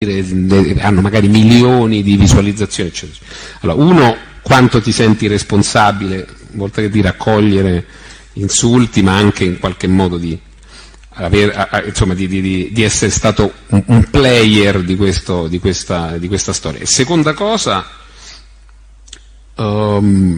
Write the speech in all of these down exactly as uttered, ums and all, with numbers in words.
hanno magari milioni di visualizzazioni, eccetera. Allora, uno, quanto ti senti responsabile, oltre che di raccogliere insulti, ma anche in qualche modo di, aver, insomma, di, di, di essere stato un, un player di, questo, di, questa, di questa storia. E seconda cosa, um,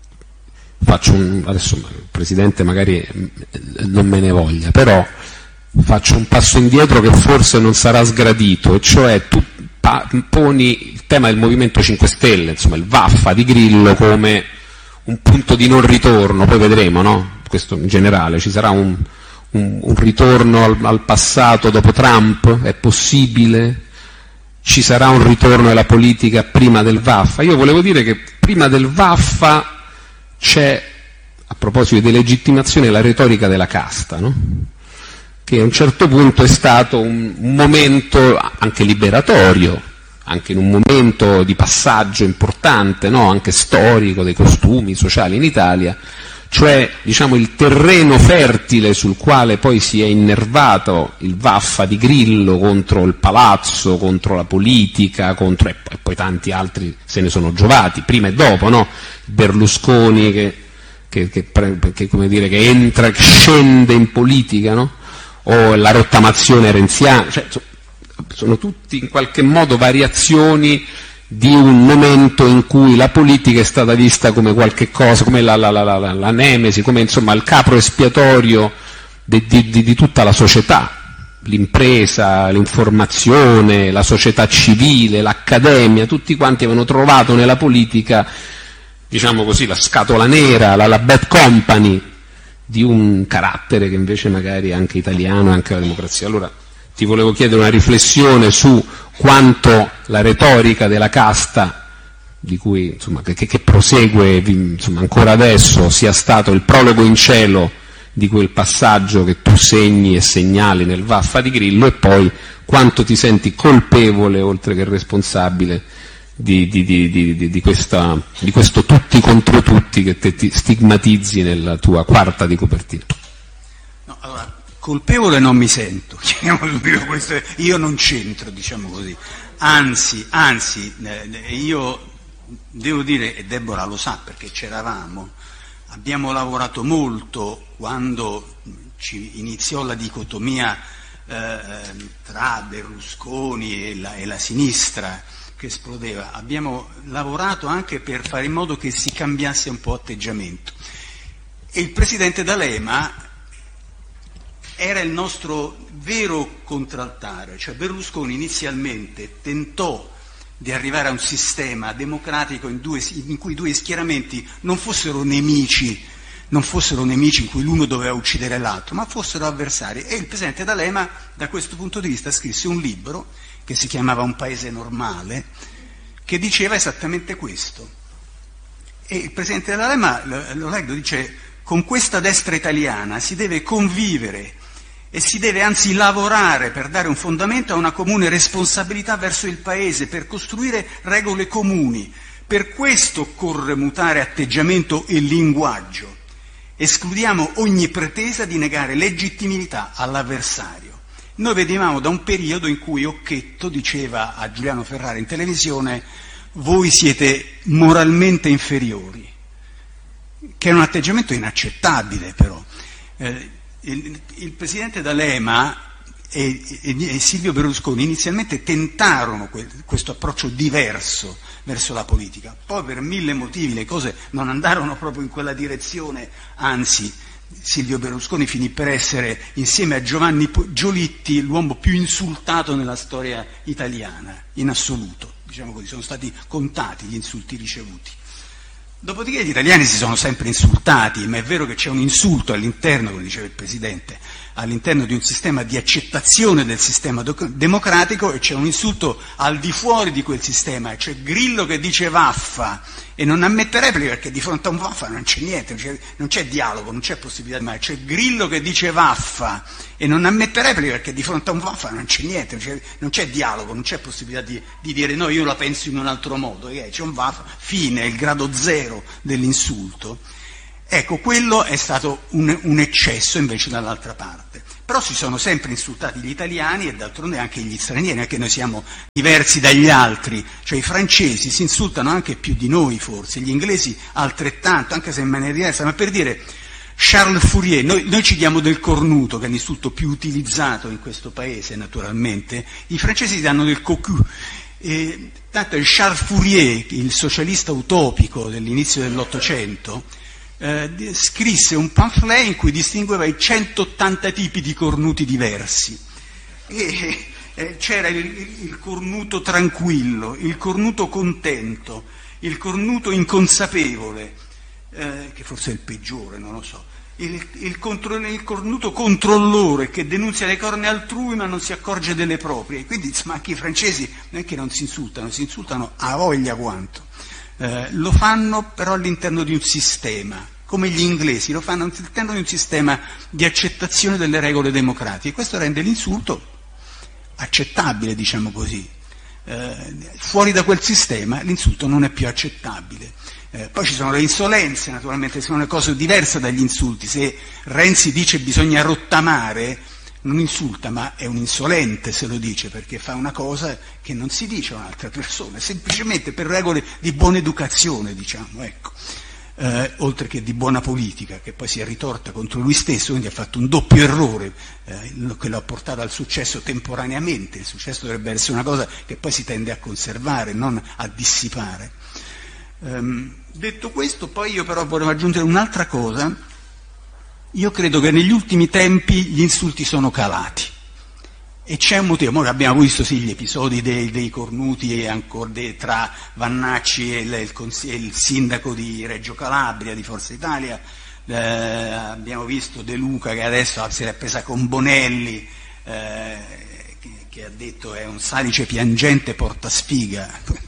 faccio un, adesso il Presidente magari non me ne voglia, però faccio un passo indietro che forse non sarà sgradito, e cioè tu pa- poni il tema del Movimento cinque Stelle, insomma il vaffa di Grillo, come un punto di non ritorno, poi vedremo, no? Questo in generale, ci sarà un, un, un ritorno al, al passato dopo Trump, è possibile? Ci sarà un ritorno alla politica prima del vaffa? Io volevo dire che prima del vaffa c'è, a proposito di delegittimazione, la retorica della casta, no? Che a un certo punto è stato un, un momento anche liberatorio, anche in un momento di passaggio importante, no? Anche storico, dei costumi sociali in Italia, cioè diciamo il terreno fertile sul quale poi si è innervato il vaffa di Grillo contro il palazzo, contro la politica, contro, e poi, e poi tanti altri se ne sono giovati, prima e dopo, no? Berlusconi che, che, che, che, come dire, che entra, che scende in politica, no? O la rottamazione renziana, cioè, sono tutti in qualche modo variazioni di un momento in cui la politica è stata vista come qualche cosa, come la, la, la, la, la nemesi, come insomma il capro espiatorio di, di, di, di tutta la società, l'impresa, l'informazione, la società civile, l'accademia, tutti quanti avevano trovato nella politica, diciamo così, la scatola nera, la, la bad company di un carattere che invece magari è anche italiano e anche la democrazia. Allora ti volevo chiedere una riflessione su quanto la retorica della casta, di cui insomma che, che prosegue insomma ancora adesso, sia stato il prologo in cielo di quel passaggio che tu segni e segnali nel vaffa di Grillo, e poi quanto ti senti colpevole oltre che responsabile Di, di, di, di, di, questa, di questo tutti contro tutti che te ti stigmatizzi nella tua quarta di copertina. No, allora, colpevole non mi sento, io non c'entro, diciamo così, anzi, anzi, io devo dire, e Deborah lo sa perché c'eravamo, abbiamo lavorato molto quando ci iniziò la dicotomia eh, tra Berlusconi e la, e la sinistra, che esplodeva. Abbiamo lavorato anche per fare in modo che si cambiasse un po' atteggiamento. E il presidente D'Alema era il nostro vero contraltare, cioè Berlusconi inizialmente tentò di arrivare a un sistema democratico in, due, in cui i due schieramenti non fossero nemici, non fossero nemici in cui l'uno doveva uccidere l'altro, ma fossero avversari. E il presidente D'Alema, da questo punto di vista, scrisse un libro che si chiamava Un paese normale, che diceva esattamente questo. E il presidente D'Alema, lo leggo, dice: con questa destra italiana si deve convivere e si deve anzi lavorare per dare un fondamento a una comune responsabilità verso il paese, per costruire regole comuni. Per questo occorre mutare atteggiamento e linguaggio. Escludiamo ogni pretesa di negare legittimità all'avversario. Noi venivamo da un periodo in cui Occhetto diceva a Giuliano Ferrara in televisione: voi siete moralmente inferiori, che è un atteggiamento inaccettabile però. Eh, il, il presidente D'Alema e, e, e Silvio Berlusconi inizialmente tentarono que, questo approccio diverso verso la politica, poi per mille motivi le cose non andarono proprio in quella direzione, anzi Silvio Berlusconi finì per essere, insieme a Giovanni Giolitti, l'uomo più insultato nella storia italiana, in assoluto, diciamo così, sono stati contati gli insulti ricevuti. Dopodiché gli italiani si sono sempre insultati, ma è vero che c'è un insulto all'interno, come diceva il Presidente, all'interno di un sistema di accettazione del sistema do- democratico, e c'è un insulto al di fuori di quel sistema, c'è Grillo che dice vaffa e non ammette repliche perché di fronte a un vaffa non c'è niente, non c'è, non c'è dialogo, non c'è possibilità di mai, c'è Grillo che dice vaffa e non ammette repliche perché di fronte a un vaffa non c'è niente, non c'è, non c'è dialogo, non c'è possibilità di, di dire no, io la penso in un altro modo, c'è un vaffa, fine, è il grado zero dell'insulto. Ecco, quello è stato un, un eccesso invece dall'altra parte. Però si sono sempre insultati gli italiani e d'altronde anche gli stranieri, anche noi siamo diversi dagli altri, cioè i francesi si insultano anche più di noi forse, gli inglesi altrettanto, anche se in maniera diversa, ma per dire Charles Fourier, noi, noi ci diamo del cornuto, che è l'insulto più utilizzato in questo paese naturalmente, i francesi danno del cocu. E, tanto il Charles Fourier, il socialista utopico dell'inizio dell'Ottocento, Eh, scrisse un pamphlet in cui distingueva i centottanta tipi di cornuti diversi e eh, c'era il, il cornuto tranquillo, il cornuto contento, il cornuto inconsapevole, eh, che forse è il peggiore, non lo so, il, il, contro, il cornuto controllore che denunzia le corna altrui ma non si accorge delle proprie. Quindi insomma, anche i francesi non è che non si insultano, si insultano a voglia quanto. Eh, lo fanno però all'interno di un sistema, come gli inglesi lo fanno all'interno di un sistema di accettazione delle regole democratiche. Questo rende l'insulto accettabile, diciamo così. Eh, fuori da quel sistema l'insulto non è più accettabile. Eh, poi ci sono le insolenze, naturalmente, sono una cosa diversa dagli insulti. Se Renzi dice bisogna rottamare, non insulta, ma è un insolente se lo dice, perché fa una cosa che non si dice a un'altra persona, semplicemente per regole di buona educazione, diciamo, ecco. Eh, oltre che di buona politica, che poi si è ritorta contro lui stesso, quindi ha fatto un doppio errore eh, che lo ha portato al successo temporaneamente. Il successo dovrebbe essere una cosa che poi si tende a conservare, non a dissipare. Um, detto questo, poi io però volevo aggiungere un'altra cosa. Io credo che negli ultimi tempi gli insulti sono calati e c'è un motivo. Ora abbiamo visto sì gli episodi dei, dei cornuti e ancora dei, tra Vannacci e il, il, il sindaco di Reggio Calabria di Forza Italia, eh, abbiamo visto De Luca che adesso si è presa con Bonelli, eh, che, che ha detto è un salice piangente porta sfiga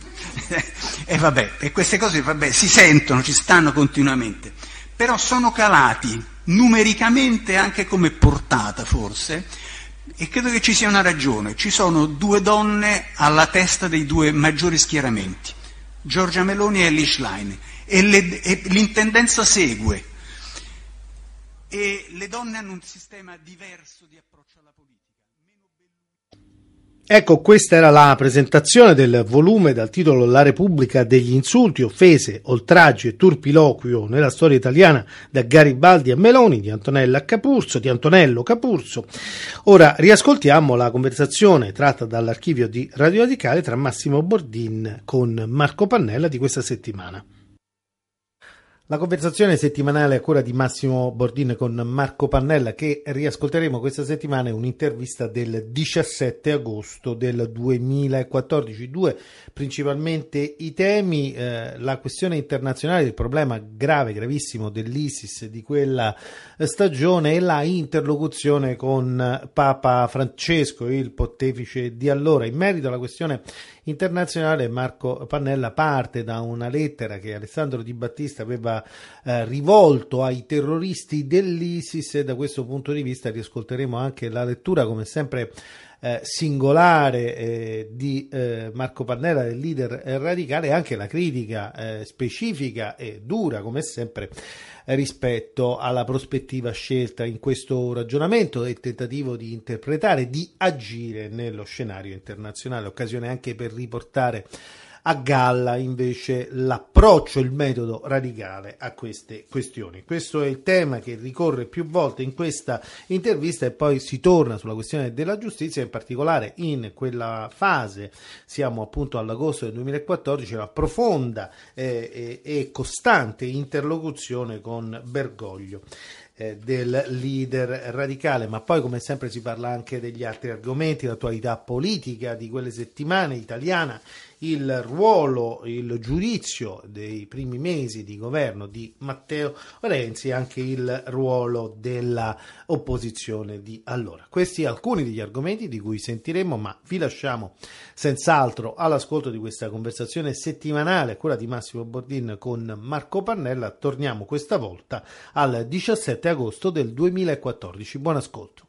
e vabbè, e queste cose vabbè, si sentono, ci stanno continuamente, però sono calati numericamente anche come portata forse. E credo che ci sia una ragione. Ci sono due donne alla testa dei due maggiori schieramenti, Giorgia Meloni e Elly Schlein, e, le, e l'intendenza segue. E le donne hanno un sistema diverso di approccio alla politica. Ecco, questa era la presentazione del volume dal titolo La Repubblica degli insulti, offese, oltraggi e turpiloquio nella storia italiana da Garibaldi a Meloni di Antonella Capurso, di Antonello Capurso. Ora riascoltiamo la conversazione tratta dall'archivio di Radio Radicale tra Massimo Bordin con Marco Pannella di questa settimana. La conversazione settimanale a cura di Massimo Bordin con Marco Pannella, che riascolteremo questa settimana, è un'intervista del diciassette agosto del duemilaquattordici. Due principalmente i temi, eh, la questione internazionale, il problema grave, gravissimo dell'ISIS di quella stagione e la interlocuzione con Papa Francesco, il pontefice di allora. In merito alla questione internazionale, Marco Pannella parte da una lettera che Alessandro Di Battista aveva eh, rivolto ai terroristi dell'ISIS, e da questo punto di vista riascolteremo anche la lettura, come sempre eh, singolare, eh, di eh, Marco Pannella, del leader eh, radicale, e anche la critica eh, specifica e dura, come sempre, rispetto alla prospettiva scelta in questo ragionamento e tentativo di interpretare, di agire nello scenario internazionale, occasione anche per riportare a galla invece l'approccio, il metodo radicale a queste questioni. Questo è il tema che ricorre più volte in questa intervista, e poi si torna sulla questione della giustizia, in particolare in quella fase, siamo appunto all'agosto del duemilaquattordici, la profonda eh, e, e costante interlocuzione con Bergoglio, eh, del leader radicale. Ma poi, come sempre, si parla anche degli altri argomenti, l'attualità politica di quelle settimane italiana, il ruolo, il giudizio dei primi mesi di governo di Matteo Renzi, e anche il ruolo della opposizione di allora. Questi alcuni degli argomenti di cui sentiremo, ma vi lasciamo senz'altro all'ascolto di questa conversazione settimanale a cura di Massimo Bordin con Marco Pannella. Torniamo questa volta al diciassette agosto del duemilaquattordici. Buon ascolto.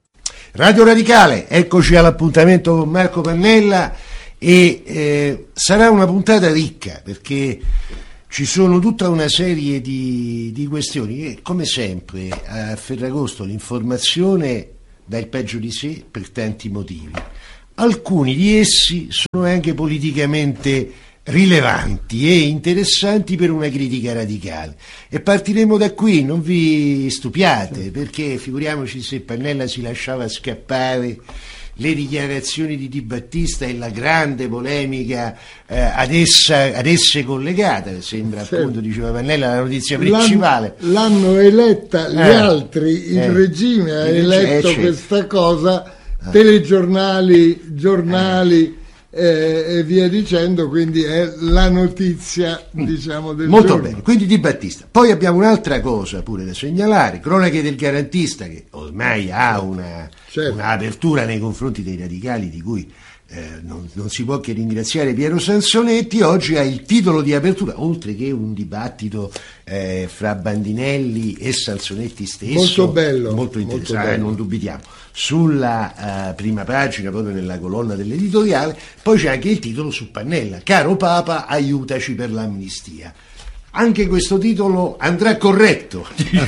Radio Radicale, eccoci all'appuntamento con Marco Pannella. E eh, sarà una puntata ricca, perché ci sono tutta una serie di, di questioni che, come sempre, a Ferragosto l'informazione dà il peggio di sé per tanti motivi. Alcuni di essi sono anche politicamente rilevanti e interessanti per una critica radicale. E partiremo da qui, non vi stupiate, perché figuriamoci se Pannella si lasciava scappare le dichiarazioni di Di Battista e la grande polemica eh, ad, essa, ad esse collegata, sembra sì. Appunto, diceva Pannella, la notizia principale. L'hanno, l'hanno eletta gli eh, altri, il eh, regime ha eletto eh, questa cosa, eh. telegiornali, giornali eh. e via dicendo, quindi è la notizia, diciamo, del Molto giorno. Bene, quindi Di Battista. Poi abbiamo un'altra cosa pure da segnalare, Cronache del Garantista, che ormai ha una... Certo. Un'apertura nei confronti dei radicali di cui eh, non, non si può che ringraziare Piero Sansonetti. Oggi ha il titolo di apertura, oltre che un dibattito eh, fra Bandinelli e Sansonetti stesso, molto bello, molto interessante, molto bello. Non dubitiamo, sulla uh, prima pagina, proprio nella colonna dell'editoriale. Poi c'è anche il titolo su Pannella, Caro Papa, aiutaci per l'amnistia. Anche questo titolo andrà corretto,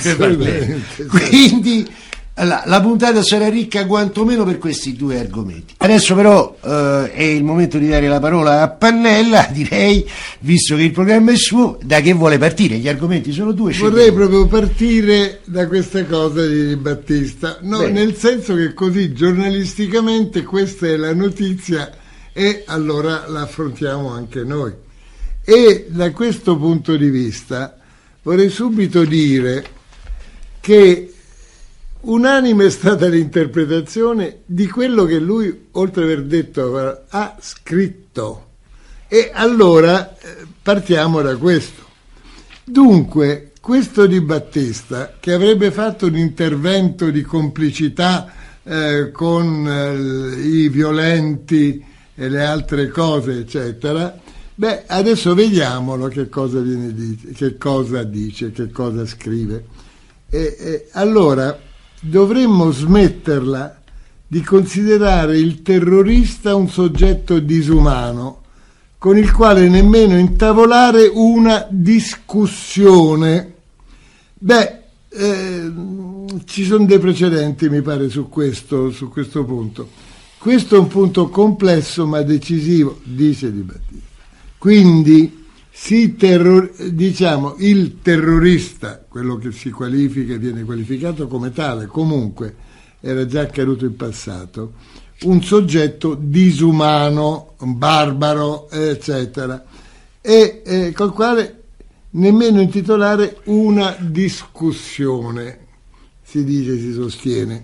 quindi La, la puntata sarà ricca quantomeno per questi due argomenti. Adesso però eh, è il momento di dare la parola a Pannella, direi, visto che il programma è suo. Da che vuole partire? Gli argomenti sono due. Vorrei scegliamo. proprio partire da questa cosa di Battista, no, nel senso che così giornalisticamente questa è la notizia e allora la affrontiamo anche noi. E da questo punto di vista vorrei subito dire che unanime è stata l'interpretazione di quello che lui, oltre ad aver detto, ha scritto. E allora eh, partiamo da questo. Dunque, questo Di Battista, che avrebbe fatto un intervento di complicità eh, con eh, i violenti e le altre cose, eccetera, beh, adesso vediamolo che cosa viene dice, che cosa dice, che cosa scrive. E, e allora dovremmo smetterla di considerare il terrorista un soggetto disumano con il quale nemmeno intavolare una discussione. Beh, eh, ci sono dei precedenti, mi pare, su questo, su questo punto. Questo è un punto complesso ma decisivo, dice Di Battista. Quindi si terror- diciamo il terrorista, quello che si qualifica e viene qualificato come tale, comunque era già accaduto in passato, un soggetto disumano, un barbaro, eccetera, e eh, col quale nemmeno intitolare una discussione, si dice, si sostiene.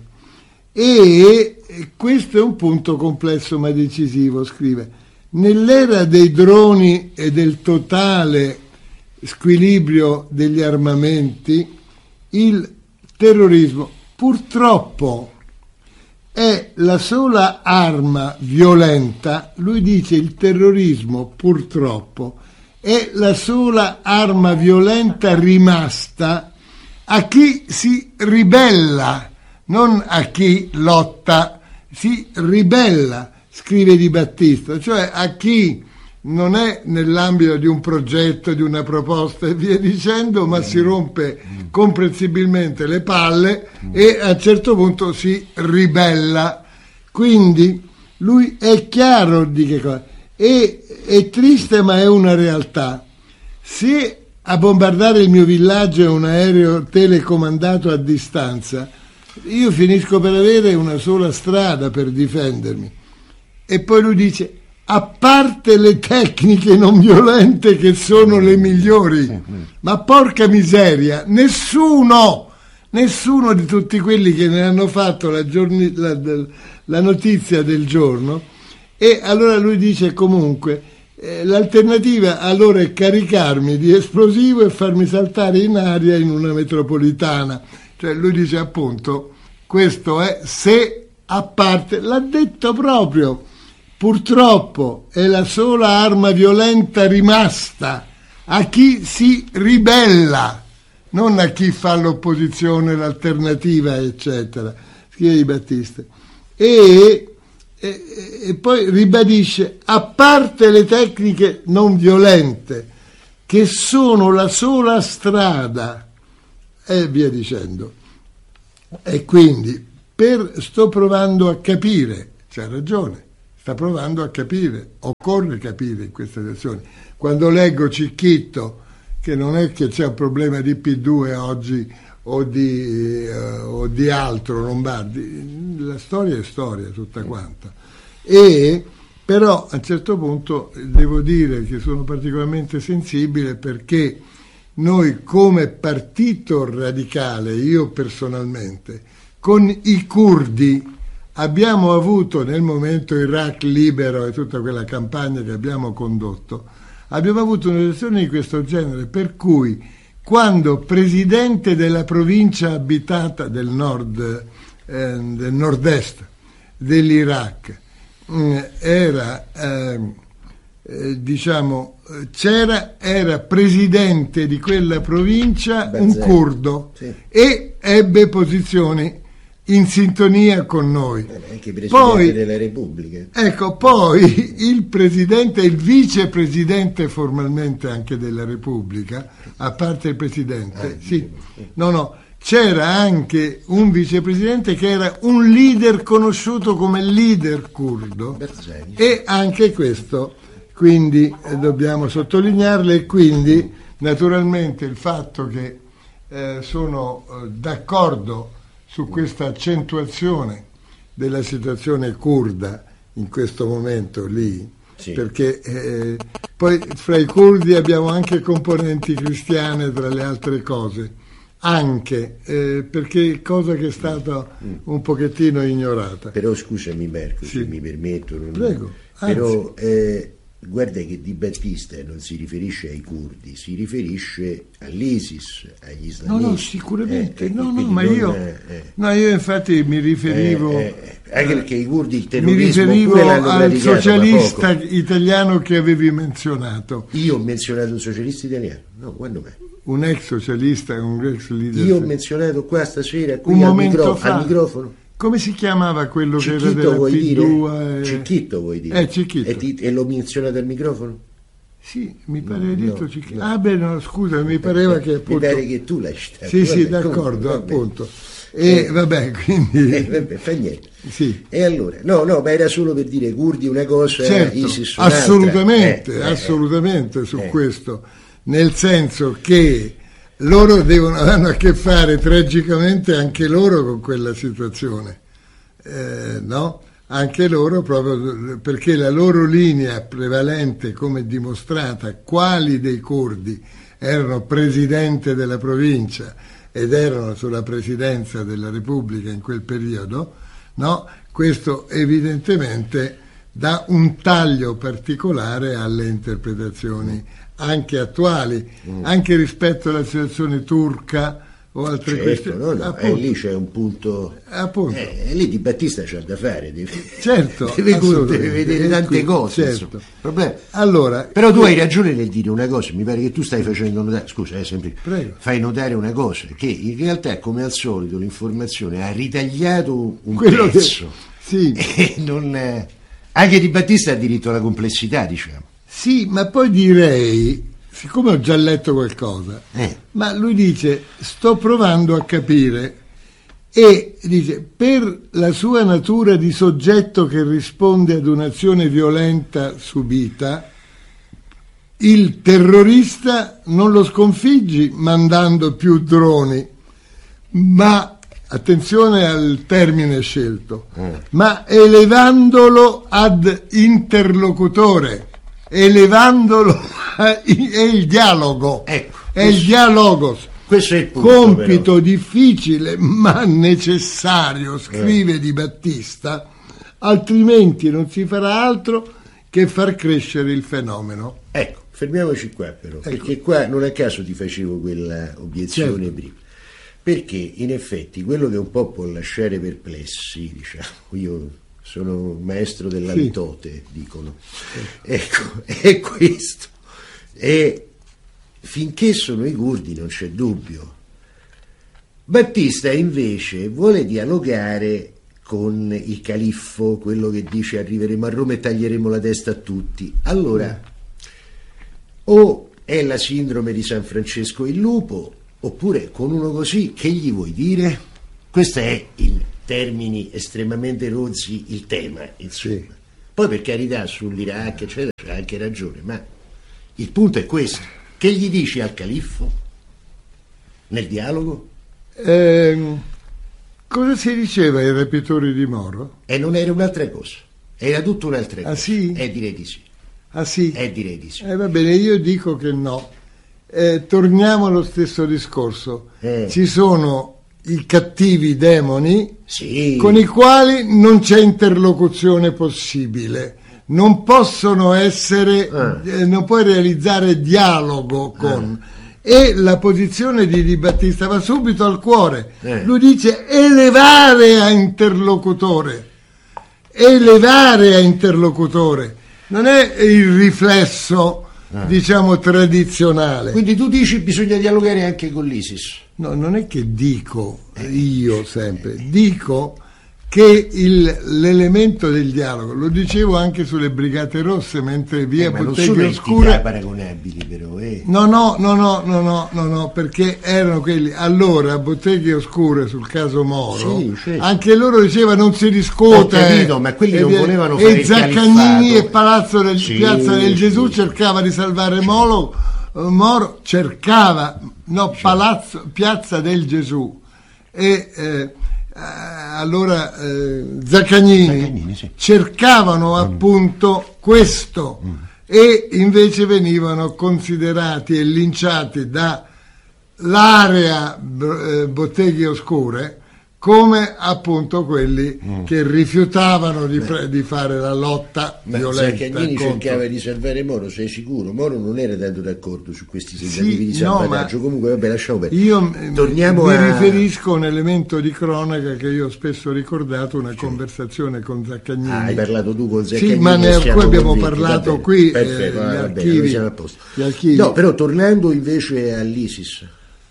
E questo è un punto complesso ma decisivo, scrive. Nell'era dei droni e del totale squilibrio degli armamenti, il terrorismo purtroppo è la sola arma violenta. Lui dice il terrorismo purtroppo è la sola arma violenta rimasta a chi si ribella, non a chi lotta, si ribella. Scrive Di Battista, cioè a chi non è nell'ambito di un progetto, di una proposta e via dicendo, ma si rompe comprensibilmente le palle e a un certo punto si ribella. Quindi lui è chiaro di che cosa. E, è triste ma è una realtà. Se a bombardare il mio villaggio è un aereo telecomandato a distanza, io finisco per avere una sola strada per difendermi. E poi lui dice, a parte le tecniche non violente che sono le migliori, ma porca miseria, nessuno, nessuno di tutti quelli che ne hanno fatto la, giorni, la, la notizia del giorno, e allora lui dice comunque, eh, l'alternativa allora è caricarmi di esplosivo e farmi saltare in aria in una metropolitana. Cioè lui dice appunto, questo è se a parte, l'ha detto proprio, purtroppo è la sola arma violenta rimasta a chi si ribella, non a chi fa l'opposizione, l'alternativa, eccetera, scrive Di Battista. E, e, e poi ribadisce, a parte le tecniche non violente, che sono la sola strada, e via dicendo. E quindi per, sto provando a capire, c'ha ragione, sta provando a capire, occorre capire in queste situazioni. Quando leggo Cicchitto, che non è che c'è un problema di P due oggi o di, uh, o di altro, Lombardi, la storia è storia tutta quanta. E però a un certo punto devo dire che sono particolarmente sensibile, perché noi come partito radicale, io personalmente, con i curdi abbiamo avuto nel momento Iraq libero e tutta quella campagna che abbiamo condotto, abbiamo avuto una situazione di questo genere, per cui quando presidente della provincia abitata del nord, eh, del nord-est dell'Iraq mh, era eh, eh, diciamo c'era era presidente di quella provincia Barzè. un curdo, sì. E ebbe posizioni in sintonia con noi. Eh, anche presidente poi, della Repubblica. Ecco, poi il presidente e il vicepresidente formalmente anche della Repubblica, a parte il presidente, ah, sì, no, no, c'era anche un vicepresidente che era un leader conosciuto come leader curdo, Berzeni. E anche questo, quindi eh, dobbiamo sottolinearlo, e quindi naturalmente il fatto che eh, sono eh, d'accordo su questa accentuazione della situazione curda in questo momento lì, sì. Perché eh, poi fra i curdi abbiamo anche componenti cristiane, tra le altre cose, anche eh, perché cosa che è stata un pochettino ignorata. Però scusami Marco, sì. Se mi permetto, non... Prego. Però eh, guarda che Di Battista non si riferisce ai curdi, si riferisce all'ISIS, agli islamisti. No, no, sicuramente, eh, no, no, ma io, eh, no, io infatti mi riferivo... Eh, eh, anche perché i curdi il terrorismo... Mi riferivo al socialista italiano che avevi menzionato. Io ho menzionato un socialista italiano? No, quando mai? Un ex socialista, un ex leader... Io ho menzionato qua stasera, qui un al, momento micro- fa. al microfono... Come si chiamava quello Cicchitto, che era della vuoi P due? Dire? Cicchitto vuoi dire? Eh, Cicchitto. E, ti, e l'ho menzionato al microfono? Sì, mi pare no, hai detto no, Cicchitto. no. Ah beh, no, scusa, mi pareva che appunto... Mi pare che tu l'hai citato. Sì, sì, vabbè, d'accordo, comunque, appunto. E eh, vabbè, quindi... Eh, vabbè, fa niente. Sì. E allora, no, no, ma era solo per dire curdi una cosa, certo, ISIS un'altra. Assolutamente, eh, assolutamente eh, su eh. questo, nel senso che loro devono, hanno a che fare tragicamente anche loro con quella situazione. Eh, no? Anche loro, proprio perché la loro linea prevalente, come dimostrata, quali dei curdi erano presidente della provincia ed erano sulla presidenza della Repubblica in quel periodo, no? Questo evidentemente dà un taglio particolare alle interpretazioni anche attuali, mm. anche rispetto alla situazione turca o altre certo, questioni. No, no, e lì c'è un punto, appunto. Eh, lì Di Battista c'ha da fare, deve, certo, deve, deve vedere tante qui, cose, certo. Allora, però tu hai ragione nel dire una cosa, mi pare che tu stai facendo notare, scusa, eh, sempre, fai notare una cosa, che in realtà come al solito l'informazione ha ritagliato un quello pezzo, che, sì. E non, eh, anche Di Battista ha diritto alla complessità, diciamo. Sì, ma poi direi, siccome ho già letto qualcosa, eh. ma lui dice, sto provando a capire, e dice, per la sua natura di soggetto che risponde ad un'azione violenta subita, il terrorista non lo sconfiggi mandando più droni, ma, attenzione al termine scelto, eh. ma elevandolo ad interlocutore. Elevandolo è il dialogo, ecco, è il dialogos, questo è il punto, compito però. difficile ma necessario, scrive eh. Di Battista, altrimenti non si farà altro che far crescere il fenomeno. Ecco, fermiamoci qua però, ecco. Perché qua non a caso ti facevo quella obiezione certo. prima, perché in effetti quello che un po' può lasciare perplessi, diciamo, io sono maestro della sì. litote, dicono, ecco, è questo, e finché sono i curdi non c'è dubbio. Battista invece vuole dialogare con il califfo, quello che dice arriveremo a Roma e taglieremo la testa a tutti. Allora, o È la sindrome di San Francesco il lupo? Oppure con uno così che gli vuoi dire? Questo è, in termini estremamente rozzi, il tema, insomma. Sì. Poi per carità sull'Iraq eccetera c'è anche ragione, ma il punto è questo: che gli dici al califfo nel dialogo? Eh, cosa si diceva ai rapitori di Moro? E non era un'altra cosa, era tutta un'altra cosa. Ah sì? E direi di sì. Ah sì? E direi di sì. Eh, va bene, io dico che no. Eh, torniamo allo stesso discorso. Eh. Ci sono i cattivi demoni, sì, con i quali non c'è interlocuzione possibile, non possono essere, eh. Eh, non puoi realizzare dialogo con. Eh. E la posizione di Di Battista va subito al cuore. Eh. Lui dice elevare a interlocutore, elevare a interlocutore, non è il riflesso. Ah. Diciamo tradizionale. Quindi tu dici bisogna dialogare anche con l'ISIS? No, non è che dico io sempre, dico che il, l'elemento del dialogo, lo dicevo anche sulle Brigate Rosse, mentre via eh, Botteghe Oscure. Ma paragonabili però, eh. No, no, no, no, no, no, no, no, perché erano quelli. Allora, Botteghe Oscure sul caso Moro, sì, certo. Anche loro diceva non si discute. Ho capito, ma quelli e, non volevano fare e il Zaccagnini e Palazzo del sì, Piazza del sì, Gesù sì. cercava di salvare Molo, Moro cercava, no, Palazzo, Piazza del Gesù. E eh, allora eh, Zaccagnini, Zaccagnini sì. cercavano mm. appunto questo mm. e invece venivano considerati e linciati da l'area eh, Botteghe Oscure come appunto quelli mm. che rifiutavano di, pre- di fare la lotta ma violenta. Zaccagnini contro... cercava di salvare Moro, sei sicuro? Moro non era tanto d'accordo su questi tentativi sì, di salvataggio, no, comunque vabbè lasciamo perdere. Io Torniamo mi a... riferisco a un elemento di cronaca che io ho spesso ricordato, una sì. conversazione con Zaccagnini. Ah, hai parlato tu con Zaccagnini? Sì, ma ne qui abbiamo convinti, parlato qui, perfetto, eh, ah, gli, archivi, archivi, siamo a posto. gli archivi. No, però tornando invece all'ISIS.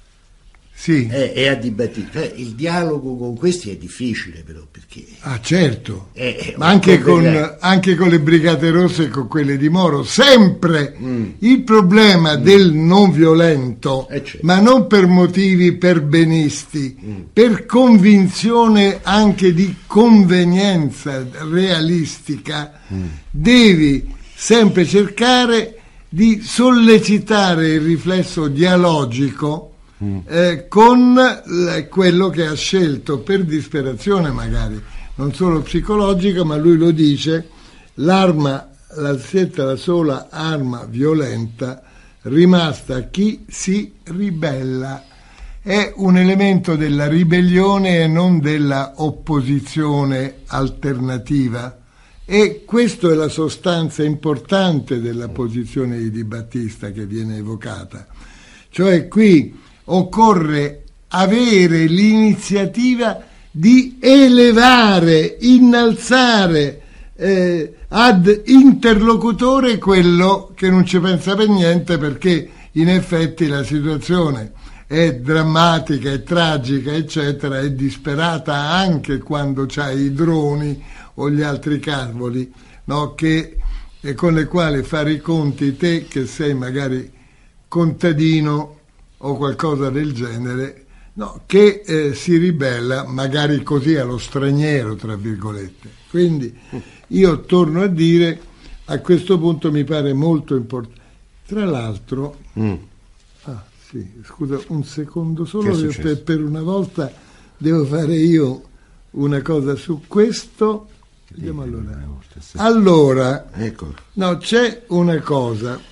Sì. È, è a dibattire. Cioè, il dialogo con questi è difficile però perché ah certo è, è ma anche con, anche con le Brigate Rosse e con quelle di Moro sempre mm. il problema mm. del non violento eh certo. ma non per motivi perbenisti mm. per convinzione anche di convenienza realistica mm. devi sempre cercare di sollecitare il riflesso dialogico Mm. Eh, con eh, quello che ha scelto per disperazione magari non solo psicologica, ma lui lo dice, l'arma, la setta la sola arma violenta rimasta a chi si ribella, è un elemento della ribellione e non della opposizione alternativa, e questa è la sostanza importante della posizione di Di Battista che viene evocata, cioè qui occorre avere l'iniziativa di elevare, innalzare eh, ad interlocutore quello che non ci pensa per niente, perché in effetti la situazione è drammatica, è tragica, eccetera, è disperata anche quando c'hai i droni o gli altri cavoli, no, che, eh, con le quali fare i conti te che sei magari contadino o qualcosa del genere, no, che eh, si ribella magari così allo straniero, tra virgolette. Quindi io torno a dire, a questo punto mi pare molto importante. Tra l'altro, mm. ah sì, scusa un secondo solo, per, per una volta devo fare io una cosa su questo. Vediamo allora. Allora, ecco. No, c'è una cosa.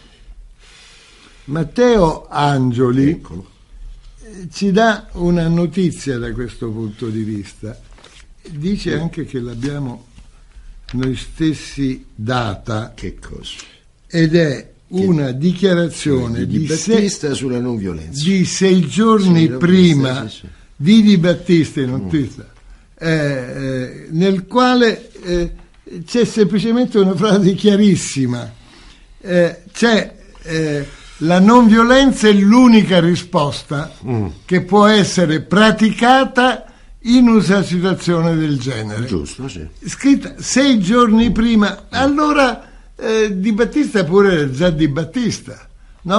Matteo Angioli Eccolo. ci dà una notizia da questo punto di vista, dice sì. anche che l'abbiamo noi stessi data, che cosa? Ed è una che... dichiarazione di, di Battista se... sulla non violenza di sei giorni sì, prima sì, sì. di Di Battista in notizia, mm. eh, eh, nel quale eh, c'è semplicemente una frase chiarissima, eh, c'è eh, la non violenza è l'unica risposta mm. che può essere praticata in una situazione del genere. Giusto, sì. Scritta sei giorni prima. Allora eh, Di Battista pure era già Di Battista, no?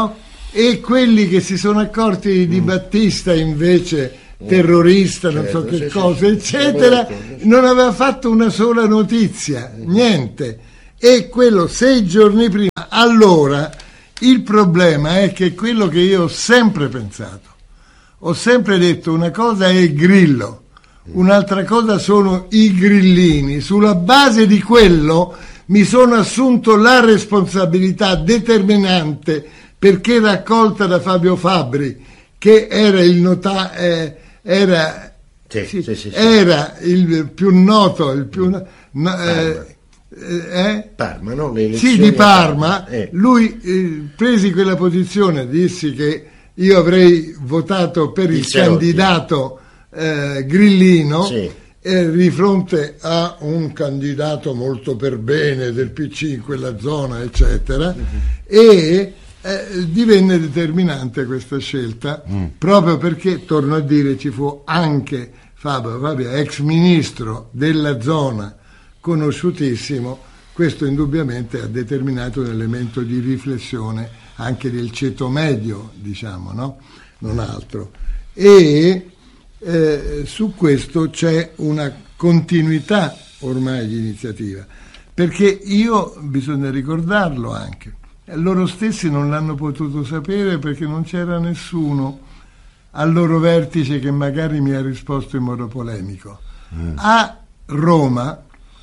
e quelli che si sono accorti di Battista invece terrorista, non certo, so che sì, cosa, sì, eccetera, sì. Non aveva fatto una sola notizia, niente. E quello sei giorni prima. Allora, il problema è che quello che io ho sempre pensato, ho sempre detto, una cosa è il Grillo, un'altra cosa sono i grillini. Sulla base di quello mi sono assunto la responsabilità determinante, perché raccolta da Fabio Fabbri, che era il nota, eh, era, sì, sì, sì, sì, era il più noto, il più no, eh, eh? Parma, no? Le Sì, di Parma. Parma. Eh. Lui eh, presi quella posizione, dissi che io avrei votato per il, il candidato eh, grillino, sì. eh, di fronte a un candidato molto per bene del P C in quella zona, eccetera, mm-hmm. e Eh, divenne determinante questa scelta, mm. proprio perché, torno a dire, ci fu anche Fabio, Fabio, ex ministro della zona, conosciutissimo. Questo indubbiamente ha determinato un elemento di riflessione anche del ceto medio, diciamo, no? Non altro. E eh, su questo c'è una continuità ormai di iniziativa, perché io, bisogna ricordarlo anche, loro stessi non l'hanno potuto sapere perché non c'era nessuno al loro vertice che magari mi ha risposto in modo polemico. Mm. A Roma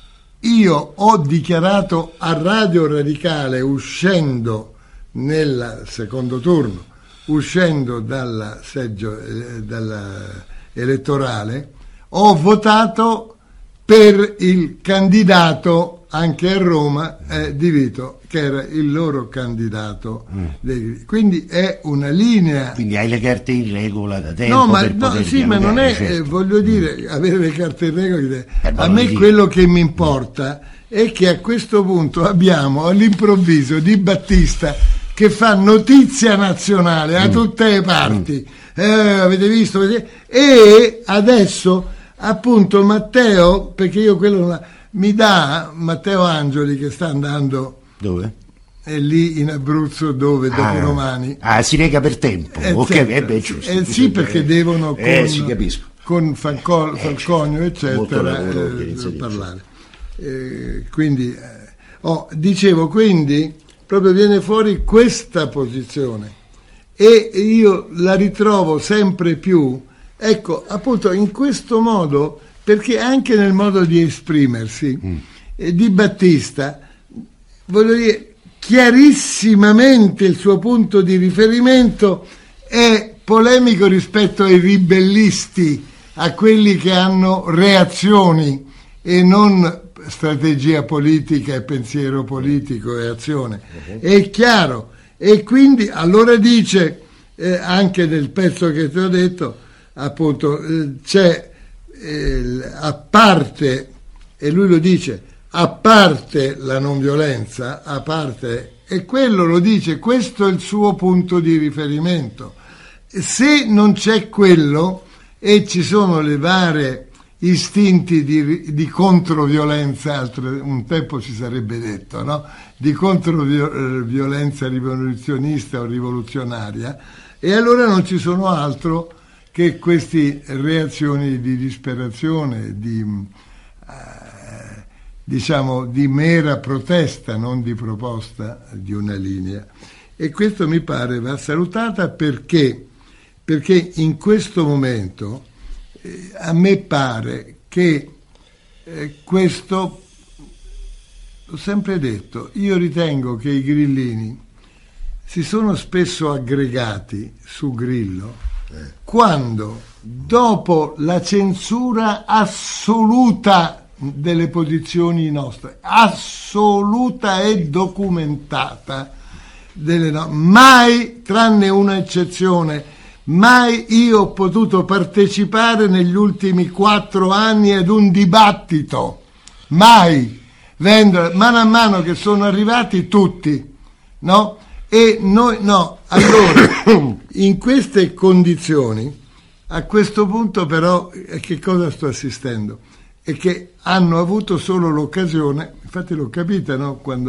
io ho dichiarato a Radio Radicale, uscendo nel secondo turno, uscendo dalla seggio eh, dalla elettorale, ho votato per il candidato anche a Roma eh, di Vito, che era il loro candidato. Mm. Dei, quindi è una linea. Quindi hai le carte in regola da tempo. No, ma, per no, poter sì, ma non è, certo. eh, voglio dire, mm. avere le carte in regola. Eh, a me dire. quello che mi importa è che a questo punto abbiamo all'improvviso Di Battista che fa notizia nazionale a mm. tutte le parti. Mm. Eh, avete visto? E adesso, appunto, Matteo, perché io quello non la, mi dà Matteo Angeli, che sta andando dove? È lì in Abruzzo, dove dopo ah, domani ah si rega per tempo eh, ok certo. eh, beh, giusto, eh, sì perché eh, devono con, eh, sì, capisco. con Falco, Falconio eh, eccetera eh, parlare eh, quindi eh, oh, dicevo quindi proprio viene fuori questa posizione e io la ritrovo sempre più, ecco, appunto in questo modo, perché anche nel modo di esprimersi mm. eh, Di Battista, voglio dire, chiarissimamente il suo punto di riferimento è polemico rispetto ai ribellisti, a quelli che hanno reazioni e non strategia politica e pensiero politico e azione. Uh-huh. È chiaro. E quindi allora dice, eh, anche nel pezzo che ti ho detto, appunto, eh, c'è eh, a parte, e lui lo dice, a parte la non violenza, a parte, e quello lo dice, questo è il suo punto di riferimento. Se non c'è quello e ci sono le varie istinti di, di controviolenza, altro, un tempo si sarebbe detto, no? Di controviolenza rivoluzionista o rivoluzionaria, e allora non ci sono altro che queste reazioni di disperazione, di eh, diciamo di mera protesta, non di proposta di una linea. E questo mi pare va salutata perché perché in questo momento eh, a me pare che eh, questo, l'ho sempre detto, io ritengo che i grillini si sono spesso aggregati su Grillo eh. quando, dopo la censura assoluta delle posizioni nostre, assoluta e documentata, delle no- mai, tranne una eccezione, mai io ho potuto partecipare negli ultimi quattro anni ad un dibattito, mai, Vendo, mano a mano che sono arrivati tutti, no? E noi, no, allora, in queste condizioni, a questo punto però, a che cosa sto assistendo? È che hanno avuto solo l'occasione, infatti l'ho capita, no? Quando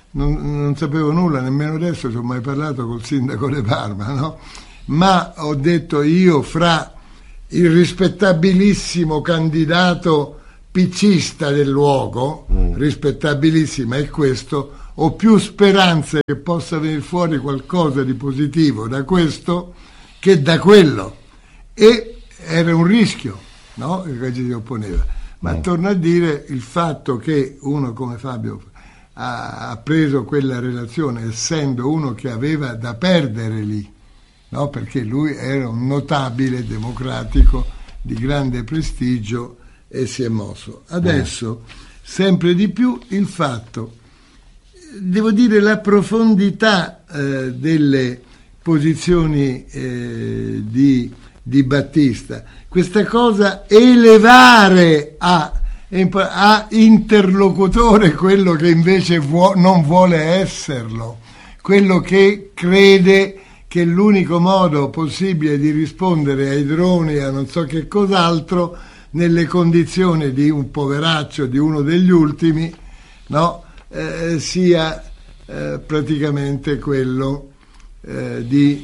non, non sapevo nulla, nemmeno adesso ci ho mai parlato col sindaco De Parma, no? Ma ho detto io fra il rispettabilissimo candidato piccista del luogo, mm. rispettabilissima, e questo, ho più speranze che possa venire fuori qualcosa di positivo da questo che da quello, e era un rischio, no? Che ci si opponeva, ma mm. torno a dire il fatto che uno come Fabio ha, ha preso quella relazione essendo uno che aveva da perdere lì, no? Perché lui era un notabile democratico di grande prestigio e si è mosso. Adesso sempre di più il fatto, devo dire, la profondità eh, delle posizioni eh, di, di Battista, questa cosa elevare a, a interlocutore quello che invece vuo, non vuole esserlo, quello che crede che l'unico modo possibile di rispondere ai droni e a non so che cos'altro, nelle condizioni di un poveraccio, di uno degli ultimi, no, eh, sia eh, praticamente quello eh, di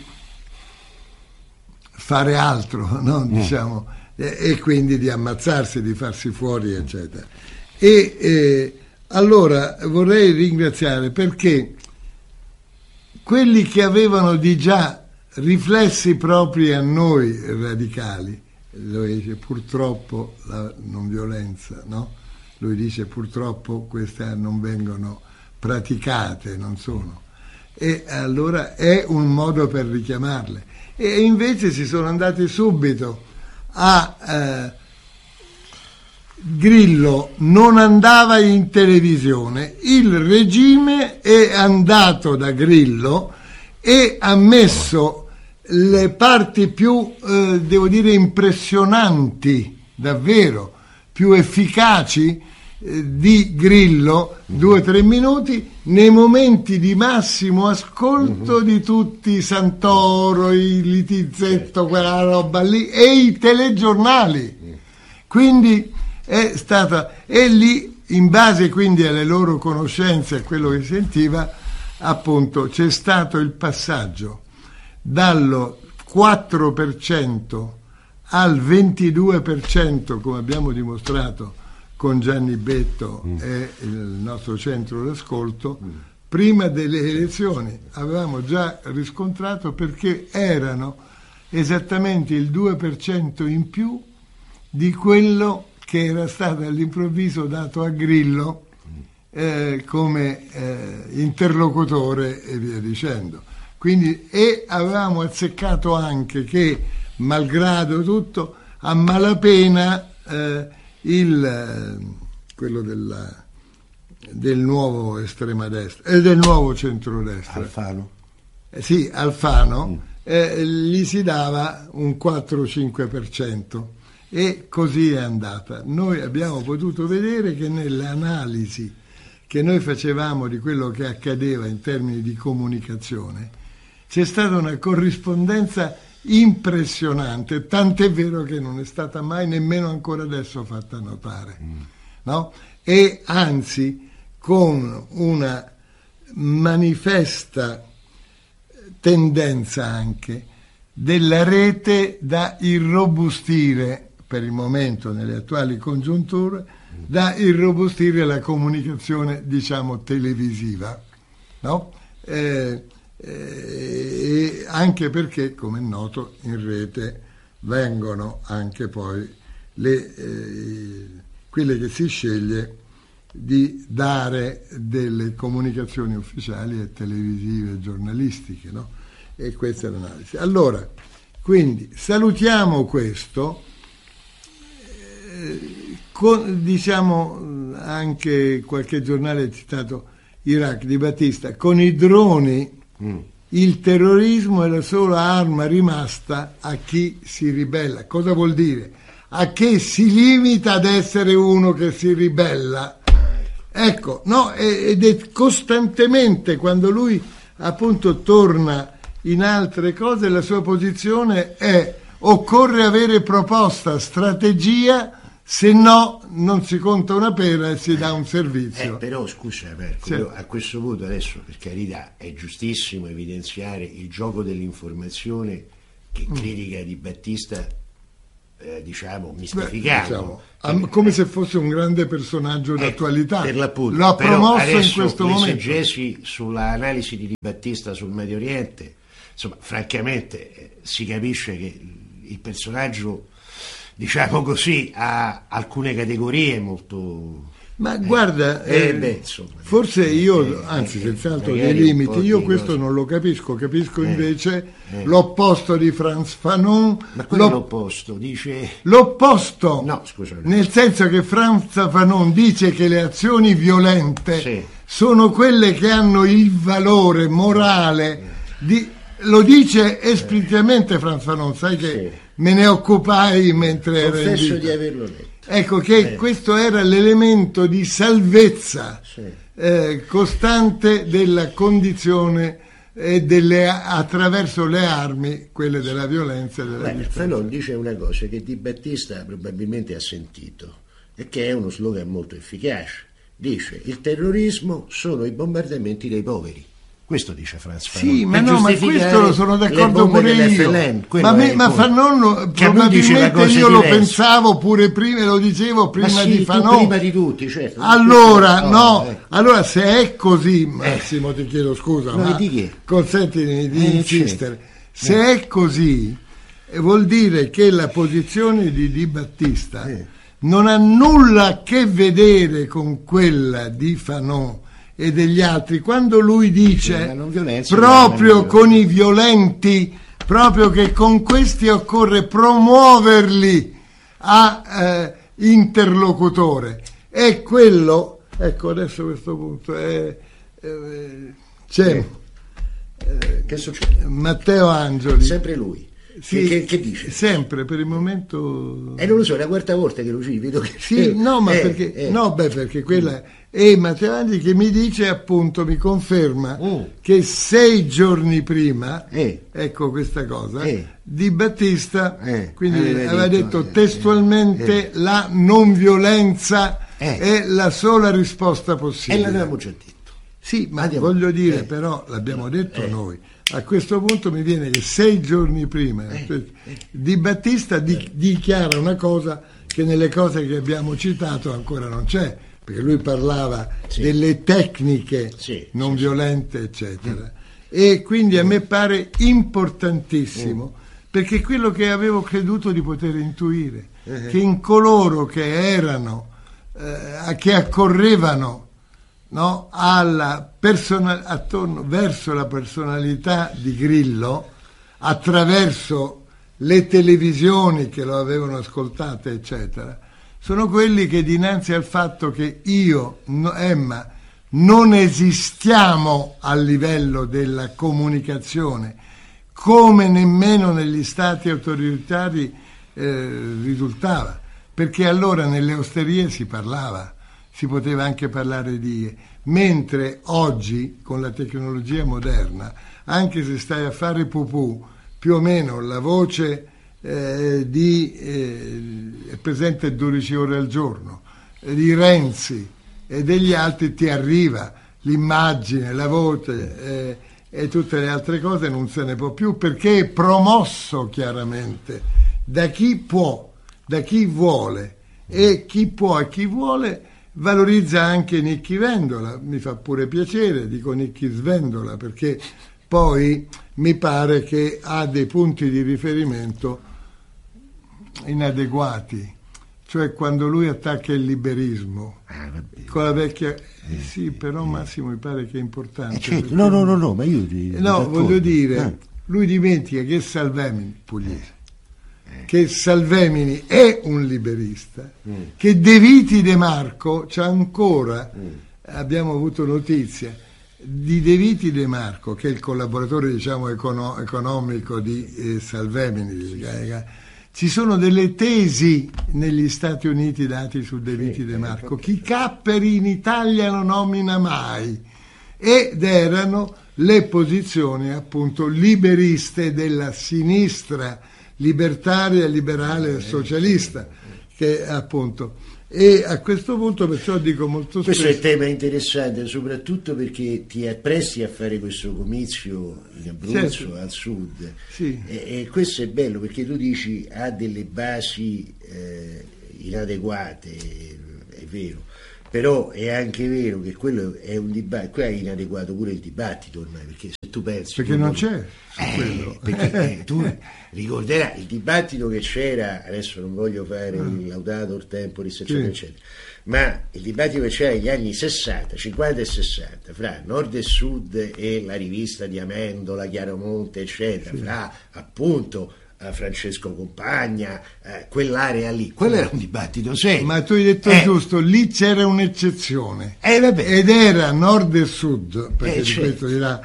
fare altro, no? mm. diciamo, eh, e quindi di ammazzarsi, di farsi fuori, eccetera. E eh, allora vorrei ringraziare, perché quelli che avevano di già riflessi propri a noi radicali, lui dice purtroppo la non violenza, no? Lui dice purtroppo queste non vengono praticate, non sono, e allora è un modo per richiamarle, e invece si sono andati subito a eh, Grillo non andava in televisione, il regime è andato da Grillo e ha messo le parti più, eh, devo dire, impressionanti, davvero, più efficaci eh, di Grillo, due o tre minuti, nei momenti di massimo ascolto di tutti, Santoro, i Litizzetto, quella roba lì, e i telegiornali. Quindi è stata, e lì, in base quindi alle loro conoscenze, a quello che sentiva, appunto, c'è stato il passaggio dallo quattro per cento al ventidue per cento, come abbiamo dimostrato con Gianni Betto mm. e il nostro centro d'ascolto, mm. prima delle elezioni. Avevamo già riscontrato, perché erano esattamente il due per cento in più di quello che era stato all'improvviso dato a Grillo eh, come eh, interlocutore e via dicendo. Quindi, e avevamo azzeccato anche che, malgrado tutto, a malapena eh, il quello della, del nuovo estrema destra e eh, del nuovo centrodestra, Alfano, eh, sì, Alfano, mm. eh, gli si dava un quattro cinque per cento, e così è andata. Noi abbiamo potuto vedere che nelle analisi che noi facevamo di quello che accadeva in termini di comunicazione c'è stata una corrispondenza impressionante, tant'è vero che non è stata mai nemmeno ancora adesso fatta notare, mm. no? E anzi con una manifesta tendenza anche della rete da irrobustire, per il momento nelle attuali congiunture, da irrobustire la comunicazione, diciamo, televisiva, no? Eh, eh, anche perché, come è noto, in rete vengono anche poi le, eh, quelle che si sceglie di dare delle comunicazioni ufficiali e televisive e giornalistiche, no? E questa è l'analisi. Allora, quindi salutiamo questo, eh, con, diciamo, anche qualche giornale ha citato Iraq di Battista, con i droni mm. il terrorismo è la sola arma rimasta a chi si ribella. Cosa vuol dire? A chi si limita ad essere uno che si ribella. Ecco, no, ed è costantemente, quando lui appunto torna in altre cose, la sua posizione è: occorre avere proposta, strategia se no non si conta una pena e si dà un servizio. Eh, però scusa Marco, Sì. a questo punto adesso, per carità, è giustissimo evidenziare il gioco dell'informazione che critica Di Battista, eh, diciamo, mistificando. Diciamo, am- come se fosse un grande personaggio Eh, d'attualità. per l'appunto. Lo ha Però promosso in adesso questo momento. l'esegesi sull'analisi di Di Battista sul Medio Oriente, insomma, francamente eh, si capisce che il personaggio, diciamo così, ha alcune categorie molto... Ma guarda, eh, eh, beh, insomma, forse eh, io, eh, anzi eh, senz'altro magari dei un limiti, po' io di questo cose. non lo capisco, capisco Eh, invece eh. l'opposto di Franz Fanon, Ma quello è l'op- l'opposto, dice... l'opposto, No, scusa. nel senso che Franz Fanon dice che le azioni violente Sì. sono quelle che hanno il valore morale di... Lo dice esplicitamente Franz Fanon, sai che Sì. me ne occupai mentre ero in Confesso vita. di averlo letto. Ecco che Eh. questo era l'elemento di salvezza Sì. eh, costante della condizione e delle, attraverso le armi, quelle della violenza e della Beh, distanza. Fanon dice una cosa che Di Battista probabilmente ha sentito e che è uno slogan molto efficace. Dice: il terrorismo sono i bombardamenti dei poveri. Questo dice Franz Fanon. Sì, ma Per no, ma giustificare questo lo sono le d'accordo bombe pure dell'F io. L N, quello Ma, è me, il ma punto. Fanon, Che a lui diceva probabilmente cose io lo diverse. pensavo pure prima, lo dicevo prima Ma sì, di tu Fanon. prima di tutti, certo. Allora, No, no, eh. allora se è così, Massimo, ti chiedo scusa, No, ma di che? consentimi di Eh, insistere. certo. Se è così, eh, vuol dire che la posizione di Di Battista Eh. non ha nulla a che vedere con quella di Fanon e degli altri. Quando lui dice la non violenza, proprio ma- con i violenti, proprio che con questi occorre promuoverli a eh, interlocutore, è quello, ecco adesso questo punto è, eh, c'è Eh, che succede? Matteo Angioli, Sempre lui. sì, che, che dice? sempre per il momento E non lo so, è la quarta volta che lo ci vedo che... sì, no, ma Eh, perché eh. no, beh, perché quella è Matteo Angioli che mi dice, appunto, mi conferma Mm. che sei giorni prima, Eh. ecco questa cosa, Eh. Di Battista, Eh, quindi aveva aveva detto, detto eh, testualmente la non violenza Eh. è la sola risposta E possibile. l'avevamo già detto. Sì, ma Andiamo. voglio dire, Eh. però, l'abbiamo detto Eh. noi. A questo punto mi viene che sei giorni prima Eh. Di Battista di- dichiara una cosa che nelle cose che abbiamo citato ancora non c'è, perché lui parlava Sì. delle tecniche Sì, non sì, violente, eccetera. E quindi a me pare importantissimo, perché quello che avevo creduto di poter intuire, che in coloro che erano, eh, che accorrevano, no, alla persona- attorno, verso la personalità di Grillo, attraverso le televisioni che lo avevano ascoltato, eccetera, sono quelli che dinanzi al fatto che io, no, Emma, non esistiamo a livello della comunicazione, come nemmeno negli stati autoritari eh, risultava, perché allora nelle osterie si parlava, si poteva anche parlare di... mentre oggi con la tecnologia moderna, anche se stai a fare pupù, più o meno la voce eh, di eh, è presente dodici ore al giorno, eh, di Renzi e degli altri ti arriva l'immagine, la voce eh, e tutte le altre cose, non se ne può più, perché è promosso chiaramente da chi può, da chi vuole, e chi può e chi vuole valorizza anche Nichi Vendola. Mi fa pure piacere, dico Nichi Svendola, perché poi mi pare che ha dei punti di riferimento inadeguati, cioè quando lui attacca il liberismo Ah, vabbè. con la vecchia eh, sì, però Massimo mi pare che è importante, Eh, certo. perché- No, no, no, no, ma io... ti- Eh, no, d'accordo. voglio dire, Eh. lui dimentica che Salvemini, pugliese, che Salvemini è un liberista, che De Viti De Marco c'ha ancora, abbiamo avuto notizia di De Viti De Marco, che è il collaboratore, diciamo, econo- economico di eh, Salvemini. Ci sono delle tesi negli Stati Uniti dati su De Viti De Marco. Chi Capperi in Italia non nomina mai, ed erano le posizioni appunto liberiste della sinistra libertaria, liberale e socialista, che appunto, e a questo punto perciò dico molto spesso... Questo è un tema interessante, soprattutto perché ti appresti a fare questo comizio in Abruzzo, certo, al sud, sì. e, e questo è bello perché tu dici ha delle basi eh, inadeguate, è vero, però è anche vero che quello è un dibattito, qua è inadeguato pure il dibattito ormai, perché se tu pensi... Perché tu non non... c'è su eh, quello. Perché eh, tu ricorderai il dibattito che c'era, adesso non voglio fare mm. il laudator temporis, eccetera, sì. eccetera, ma il dibattito che c'era negli anni sessanta, cinquanta e sessanta, fra Nord e Sud e la rivista di Amendola, Chiaromonte, eccetera, sì. fra appunto... Francesco Compagna, eh, quell'area lì, quello era un dibattito serio. Ma tu hai detto eh. giusto, lì c'era un'eccezione eh, vabbè. ed era Nord e Sud, perché eh, di certo. questo dirà,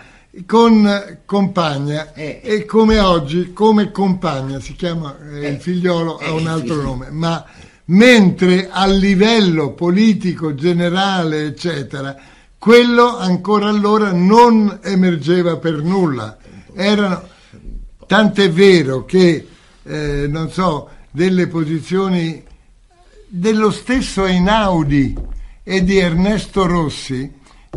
con Compagna eh. e come oggi, come Compagna si chiama, eh, il figliolo eh, ha un altro figlio. nome, ma mentre a livello politico generale eccetera, quello ancora allora non emergeva per nulla, erano... Tant'è vero che, eh, non so, delle posizioni dello stesso Einaudi e di Ernesto Rossi,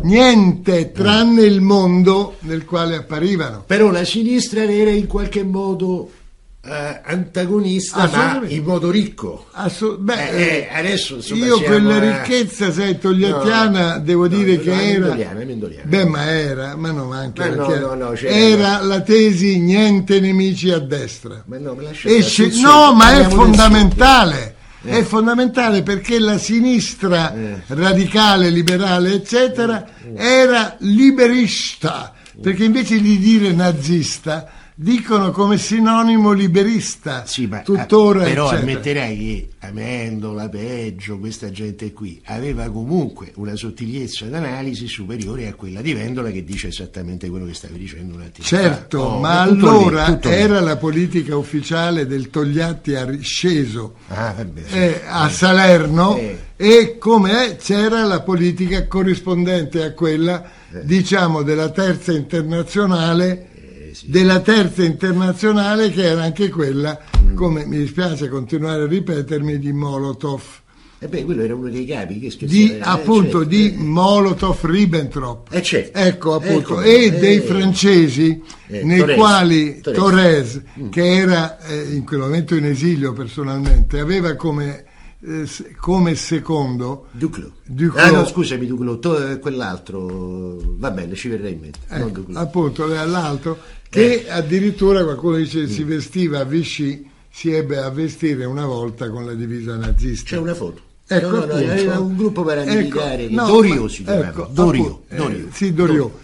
niente tranne il mondo nel quale apparivano. Però la sinistra era in qualche modo eh, antagonista, ma in modo ricco. Assu- beh, eh, eh, adesso, insomma, io quella a... ricchezza, sai, togliattiana, no, devo no, dire no, che no, era... Mendoliana, Mendoliana. Beh, ma era, ma no, ma anche ma no, no, no, era la tesi niente nemici a destra. Ma no, me e sc- no, ma è fondamentale. Eh. È fondamentale perché la sinistra eh. radicale, liberale, eccetera, eh. era liberista, perché invece di dire nazista dicono come sinonimo liberista, sì, ma tuttora, però eccetera. Ammetterai che Amendola, Peggio, questa gente qui aveva comunque una sottigliezza d'analisi superiore a quella di Vendola, che dice esattamente quello che stavi dicendo un attimo certo fa. Oh, ma allora lì, era lì. La politica ufficiale del Togliatti a Sceso, ah, vabbè, sì. eh, a Salerno, eh. e come c'era la politica corrispondente a quella eh. diciamo della terza internazionale, della terza internazionale, che era anche quella, mm. come mi dispiace continuare a ripetermi, di Molotov. E beh, quello era uno dei capi che di, eh, appunto certo. di Molotov-Ribbentrop, eh, certo. ecco appunto, eh, e dei eh, francesi eh, nei Torres. quali Torres, Torres mm. che era eh, in quel momento in esilio personalmente, aveva come eh, come secondo Duclos. Duclos. Ah no, scusami, Duclos, to, quell'altro va bene, ci verrà in mente, ecco, non appunto l'altro che addirittura qualcuno dice si vestiva, Vichy si ebbe a vestire una volta con la divisa nazista. C'è una foto. Ecco, no, no, no, era un gruppo paramilitare, ecco, no, Dorio si chiamava, ecco, Dorio, appunto, Dorio. Eh, sì, Dorio.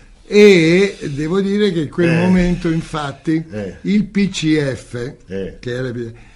E devo dire che in quel eh, momento infatti eh, il P C F eh. che era,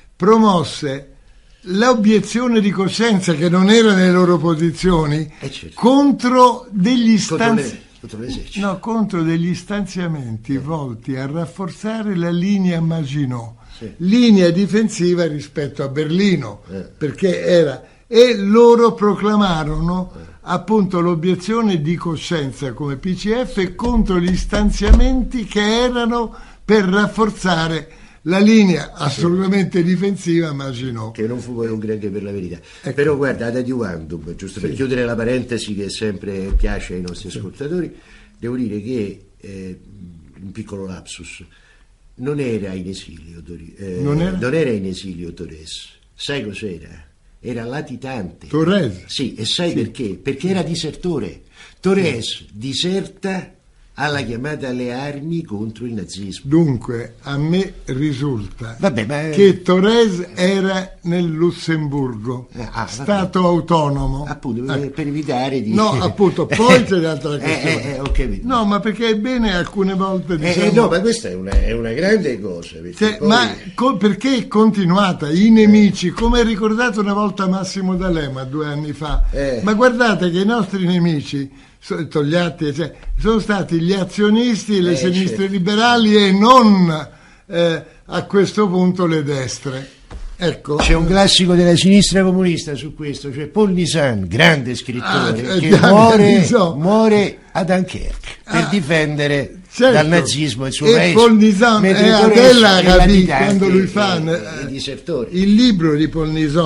promosse l'obiezione di coscienza, che non era nelle loro posizioni, eh, certo. contro degli stanziamenti. No, contro degli stanziamenti eh. volti a rafforzare la linea Maginot, sì. linea difensiva rispetto a Berlino, eh. perché era, e loro proclamarono eh. appunto l'obiezione di coscienza come P C F contro gli stanziamenti che erano per rafforzare la linea assolutamente sì. difensiva Maginot, che non fu poi un granché per la verità, ecco. Però guarda, ad adiuvandum, giusto sì. per chiudere la parentesi che sempre piace ai nostri sì. ascoltatori, devo dire che eh, un piccolo lapsus, non era in esilio eh, non, era? non era in esilio Torres, sai cos'era? Era latitante. Torres? Sì, e sai sì. perché? Perché era disertore. Torres sì. diserta alla chiamata alle armi contro il nazismo. Dunque, a me risulta vabbè, ma... che Torres era nel Lussemburgo, ah, stato autonomo. Appunto, ah. per evitare di... No, appunto, poi c'è l'altra questione. Eh, eh, ho capito. No, ma perché è bene alcune volte... Diciamo... Eh, no, ma questa è una, è una grande cosa. Cioè, poi... Ma co- perché è continuata? I nemici, come ha ricordato una volta Massimo D'Alema due anni fa, eh. ma guardate che i nostri nemici... Togliatti, cioè, sono stati gli azionisti e le eh, sinistre certo. liberali e non eh, a questo punto le destre. Ecco. C'è un classico della sinistra comunista su questo, cioè Paul Nizan, grande scrittore, ah, che muore, muore a Dunkerque per ah, difendere certo. dal nazismo il suo e paese. Paul Nizan è Adela Rabi, quando lui fa i, i il libro di Paul Nizan,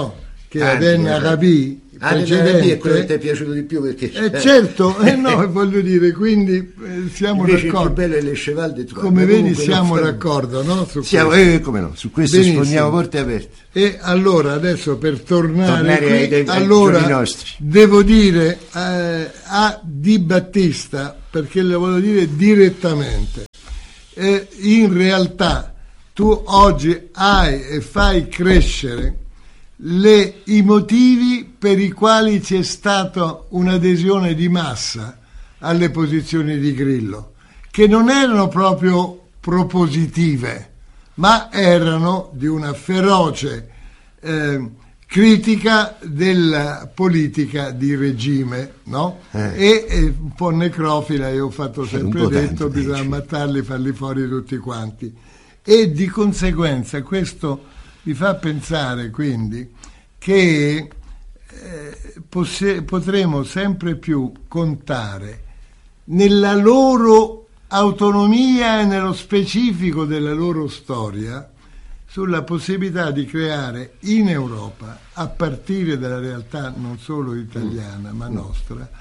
che Aden Arabi precedente è quello che ti è piaciuto di più perché eh, certo, eh, no, voglio dire, quindi eh, siamo invece d'accordo. Il più bello è le Cheval de Troyes. Come vedi siamo d'accordo, no? Su siamo, eh, come no, su questo Benissimo. Sfondiamo porte aperte. E allora adesso per tornare, tornare qui, ai, ai, allora ai nostri. Devo dire eh, a Di Battista, perché le voglio dire direttamente, eh, in realtà tu oggi hai e fai crescere Le, i motivi per i quali c'è stata un'adesione di massa alle posizioni di Grillo, che non erano proprio propositive, ma erano di una feroce eh, critica della politica di regime, no? Eh. E, e un po' necrofila, io ho fatto sempre detto, tanto, bisogna ammazzarli, farli fuori tutti quanti. E di conseguenza questo mi fa pensare quindi che eh, poss- potremo sempre più contare nella loro autonomia e nello specifico della loro storia sulla possibilità di creare in Europa, a partire dalla realtà non solo italiana ma nostra,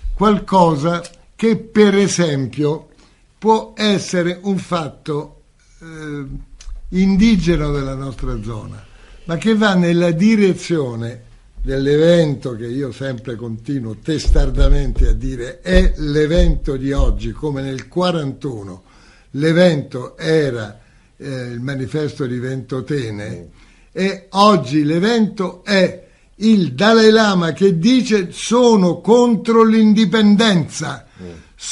qualcosa che per esempio può essere un fatto eh, indigeno della nostra zona, ma che va nella direzione dell'evento che io sempre continuo testardamente a dire è l'evento di oggi, come nel quarantuno l'evento era eh, il manifesto di Ventotene, mm. e oggi l'evento è il Dalai Lama che dice sono contro l'indipendenza, mm.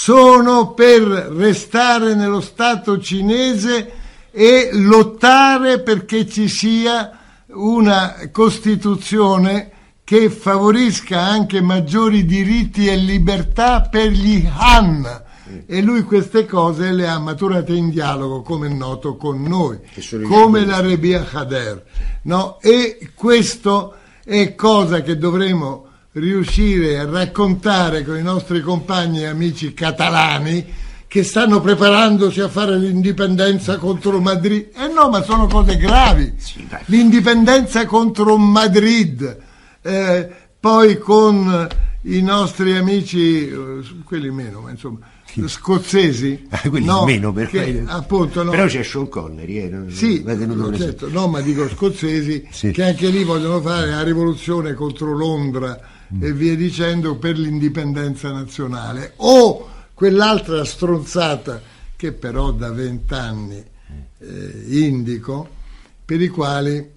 sono per restare nello Stato cinese e lottare perché ci sia una Costituzione che favorisca anche maggiori diritti e libertà per gli Han. E lui queste cose le ha maturate in dialogo, come è noto, con noi, come la Rebia Khader, no? E questo è cosa che dovremo riuscire a raccontare con i nostri compagni e amici catalani che stanno preparandosi a fare l'indipendenza contro Madrid. Eh no, ma sono cose gravi. Sì, l'indipendenza contro Madrid, eh, poi con i nostri amici, eh, quelli meno, ma insomma, sì. scozzesi. Ah, quelli no, meno, per che, appunto, no. Però c'è Sean Connery. Eh, non, sì, non certo, no, ma dico scozzesi, sì. che anche lì vogliono fare la rivoluzione contro Londra mm. e via dicendo, per l'indipendenza nazionale. O quell'altra stronzata che però da vent'anni eh, indico, per i quali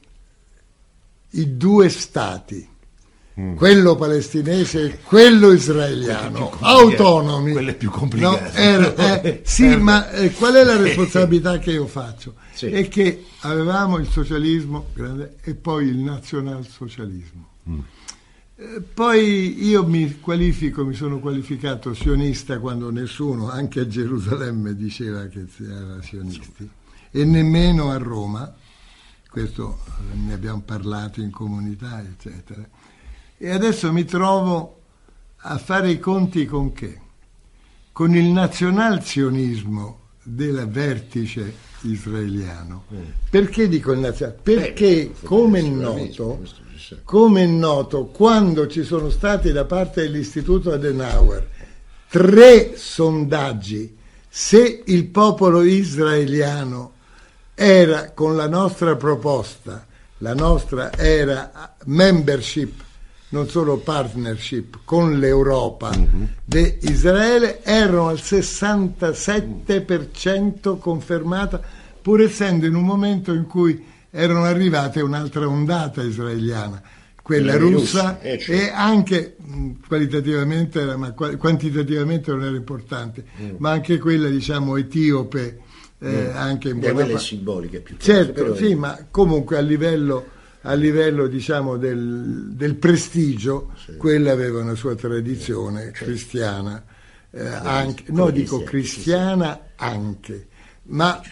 i due stati, mm. quello palestinese e quello israeliano, autonomi, quello è più complicato. No, eh, eh, sì, ma eh, qual è la responsabilità che io faccio? Sì. È che avevamo il socialismo grande e poi il nazionalsocialismo. Mm. Poi io mi qualifico, mi sono qualificato sionista quando nessuno, anche a Gerusalemme, diceva che si era sionisti, e nemmeno a Roma, questo ne abbiamo parlato in comunità, eccetera. E adesso mi trovo a fare i conti con che? Con il nazionalsionismo del vertice israeliano. Mm. Perché dico il nazionale? Perché, eh, come è noto, come è noto, quando ci sono stati da parte dell'Istituto Adenauer tre sondaggi se il popolo israeliano era con la nostra proposta, la nostra era membership, non solo partnership con l'Europa, mm-hmm. di Israele, erano al sessantasette per cento confermata, pur essendo in un momento in cui erano arrivate un'altra ondata israeliana, quella russa, eh, cioè. E anche mh, qualitativamente, ma quantitativamente non era importante, mm. ma anche quella, diciamo, etiope, eh, mm. anche in buona quella pa- è simbolica più certo, però sì, è... ma comunque a livello a livello diciamo del, del prestigio, sì. quella aveva una sua tradizione sì. cristiana, eh, anche, no dico cristiana anche, ma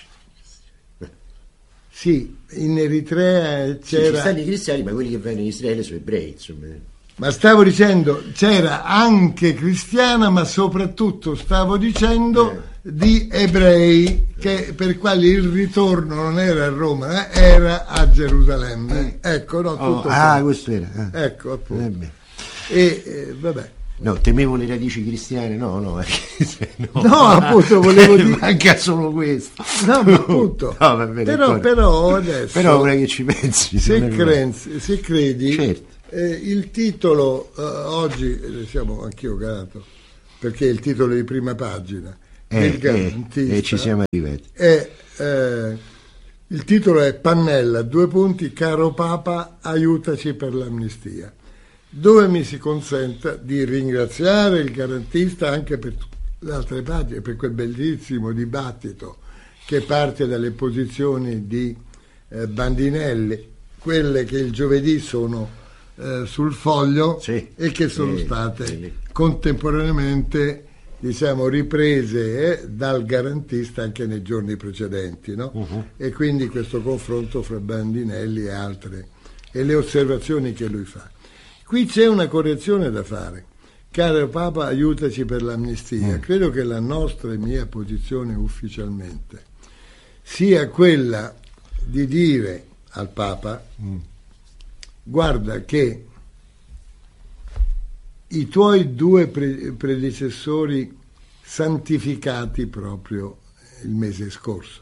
sì, in Eritrea c'era... Sì, ci stanno i cristiani, ma quelli che vengono in Israele sono ebrei, insomma. Ma stavo dicendo, c'era anche cristiana, ma soprattutto stavo dicendo eh. di ebrei che, per i quali il ritorno non era a Roma, eh, era a Gerusalemme. Eh. Ecco, no, oh, tutto ah, questo era. Ah. Ecco, appunto. Eh e eh, vabbè. No, temevo le radici cristiane, no, no, perché, no, no appunto volevo dire. Manca solo questo. No, ma appunto. No, va bene, però, però adesso. Però ora che ci pensi. Se, credi, se credi, certo. eh, il titolo eh, oggi, eh, siamo anch'io grato, perché è il titolo di prima pagina. Eh, del garantista, eh, e ci siamo arrivati. È, eh, il titolo è Pannella, due punti, caro Papa, aiutaci per l'amnistia, dove mi si consenta di ringraziare il garantista anche per le altre pagine, per quel bellissimo dibattito che parte dalle posizioni di eh, Bandinelli, quelle che il giovedì sono eh, sul Foglio, sì, e che sono sì, state sì. contemporaneamente, diciamo, riprese eh, dal garantista anche nei giorni precedenti, no? Uh-huh. E quindi questo confronto fra Bandinelli e altre, e le osservazioni che lui fa. Qui c'è una correzione da fare. Caro Papa, aiutaci per l'amnistia. Mm. Credo che la nostra e mia posizione ufficialmente sia quella di dire al Papa mm. guarda che i tuoi due pre- predecessori santificati proprio il mese scorso,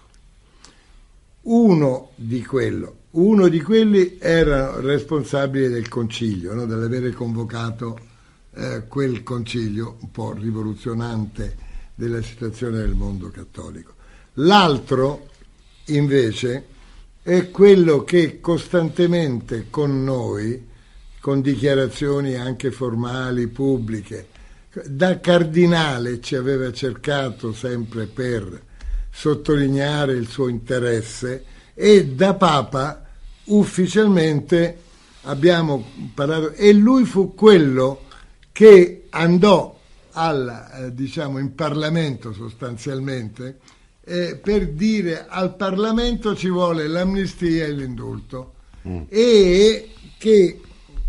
uno di quello uno di quelli era responsabile del concilio, no? Dell'avere convocato eh, quel concilio un po' rivoluzionante della situazione del mondo cattolico. L'altro invece è quello che costantemente con noi, con dichiarazioni anche formali, pubbliche, da cardinale ci aveva cercato sempre per sottolineare il suo interesse, e da Papa ufficialmente abbiamo parlato, e lui fu quello che andò al, eh, diciamo in Parlamento sostanzialmente eh, per dire al Parlamento ci vuole l'amnistia e l'indulto, mm. e che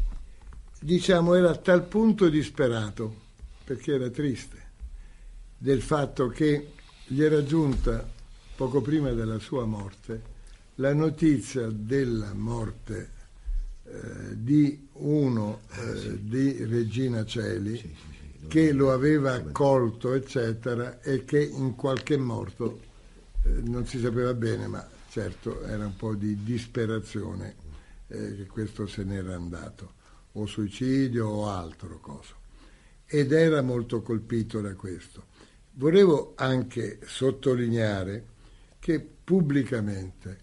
diciamo era a tal punto disperato, perché era triste del fatto che gli era giunta poco prima della sua morte la notizia della morte eh, di uno eh, di Regina Coeli, che lo aveva accolto eccetera, e che in qualche modo eh, non si sapeva bene, ma certo era un po' di disperazione eh, che questo se n'era andato, o suicidio o altro cosa, ed era molto colpito da questo. Volevo anche sottolineare che pubblicamente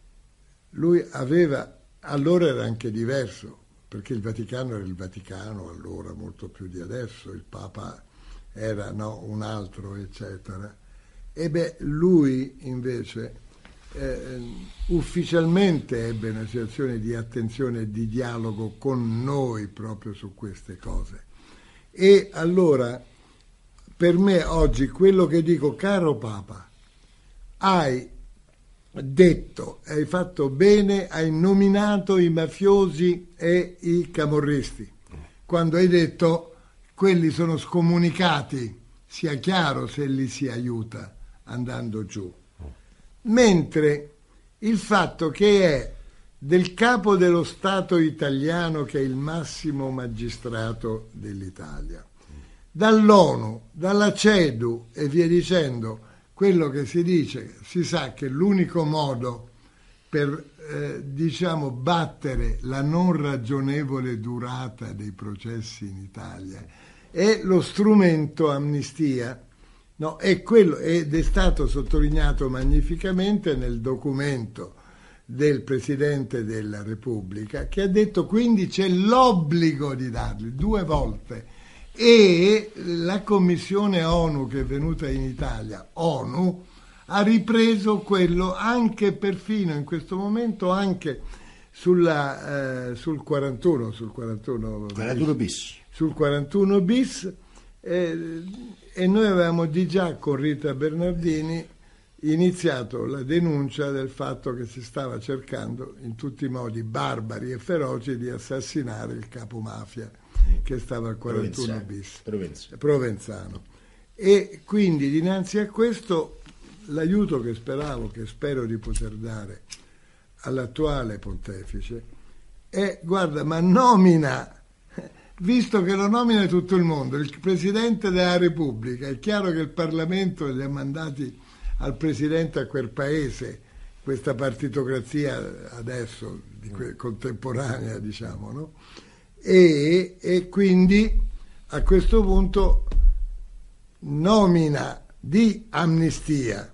lui aveva, allora era anche diverso, perché il Vaticano era il Vaticano allora, molto più di adesso, il Papa era no, un altro, eccetera. E beh, lui invece eh, ufficialmente ebbe una situazione di attenzione e di dialogo con noi proprio su queste cose. E allora, per me oggi, quello che dico, caro Papa, hai detto, hai fatto bene, hai nominato i mafiosi e i camorristi, quando hai detto quelli sono scomunicati, sia chiaro se li si aiuta andando giù, mentre il fatto che è del capo dello Stato italiano, che è il massimo magistrato dell'Italia, dall'ONU, dalla CEDU e via dicendo, quello che si dice, si sa che l'unico modo per eh, diciamo battere la non ragionevole durata dei processi in Italia è lo strumento amnistia, no? È quello, ed è stato sottolineato magnificamente nel documento del Presidente della Repubblica, che ha detto quindi c'è l'obbligo di darli due volte. E la commissione ONU che è venuta in Italia, ONU, ha ripreso quello anche perfino in questo momento anche sulla, eh, sul quarantuno, sul quarantuno, quarantuno bis. Sul quarantuno bis eh, e noi avevamo di già con Rita Bernardini iniziato la denuncia del fatto che si stava cercando in tutti i modi barbari e feroci di assassinare il capo mafia che stava al quarantuno bis, Provenzano. Provenzano. E quindi dinanzi a questo l'aiuto che speravo, che spero di poter dare all'attuale pontefice è, guarda, ma nomina, visto che lo nomina tutto il mondo, il Presidente della Repubblica, è chiaro che il Parlamento li ha mandati al Presidente a quel paese, questa partitocrazia adesso, di que- contemporanea, diciamo, no? E, e quindi a questo punto nomina di amnistia